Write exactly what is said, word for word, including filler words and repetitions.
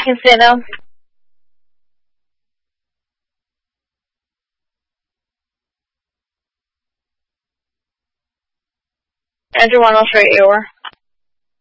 can see it now. Andrew, one, I'll straight you over.